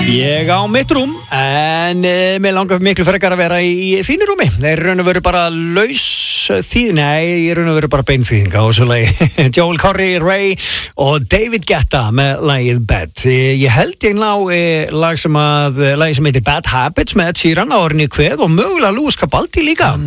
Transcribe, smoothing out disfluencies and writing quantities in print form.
Ég á mitt rúm, en mér langar miklu frekar að vera í fínu rúmi. Þeir raun og veru bara laus þýðing, nei, ég raun og veru bara beinþýðinga og svo lagi Joel Corry, Ray og David Guetta með lagið Bad. Ég held ég ná lagi sem heitir Bad Habits með Ed Sheeran á orðinni kveð og mögulega Lewis Capaldi líka.